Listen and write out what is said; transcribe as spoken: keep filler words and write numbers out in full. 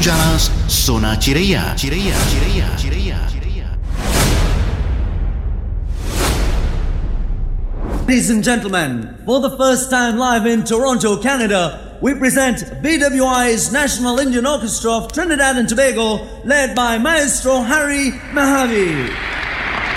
Jalas Sona Chiraya. Chiraya, Chiraya, Chiraya, Chiraya. Ladies and gentlemen, for the first time live in Toronto, Canada, we present B W I's National Indian Orchestra of Trinidad and Tobago, led by Maestro Harry Mahavi.